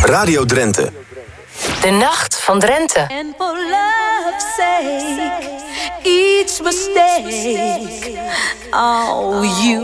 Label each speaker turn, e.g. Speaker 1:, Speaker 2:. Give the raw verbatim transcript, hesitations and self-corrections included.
Speaker 1: Radio Drenthe.
Speaker 2: De Nacht van Drenthe.
Speaker 3: And for love's sake, each mistake, oh, you